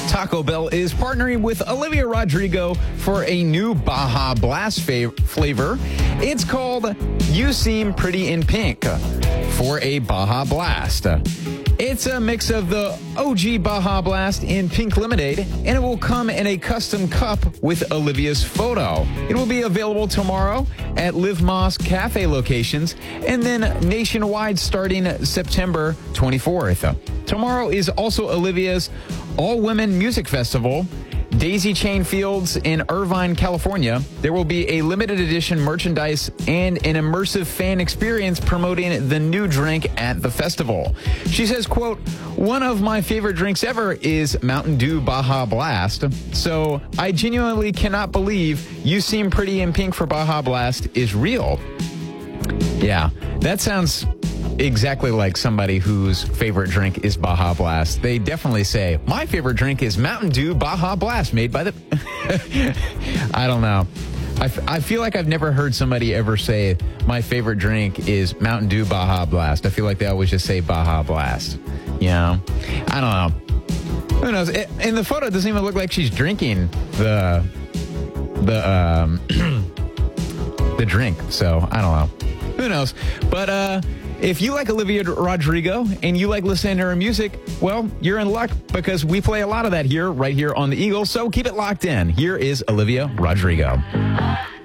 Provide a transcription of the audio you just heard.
Taco Bell is partnering with Olivia Rodrigo for a new Baja Blast flavor. It's called You Seem Pretty in Pink for a Baja Blast. It's a mix of the OG Baja Blast in pink lemonade, and it will come in a custom cup with Olivia's photo. It will be available tomorrow at Liv Moss Cafe locations and then nationwide starting September 24th. Tomorrow is also Olivia's All-Women Music Festival, Daisy Chain Fields in Irvine, California. There will be a limited edition merchandise and an immersive fan experience promoting the new drink at the festival. She says, quote, "One of my favorite drinks ever is Mountain Dew Baja Blast. So I genuinely cannot believe You Seem Pretty in Pink for Baja Blast is real." Yeah, that sounds exactly like somebody whose favorite drink is Baja Blast. They definitely say, my favorite drink is Mountain Dew Baja Blast made by the... I don't know. I feel like I've never heard somebody ever say, my favorite drink is Mountain Dew Baja Blast. I feel like they always just say Baja Blast. You know? I don't know. Who knows? In the photo, it doesn't even look like she's drinking the drink. So, I don't know. Who knows? But, if you like Olivia Rodrigo and you like listening to her music, well, you're in luck because we play a lot of that here, right here on the Eagle. So keep it locked in. Here is Olivia Rodrigo.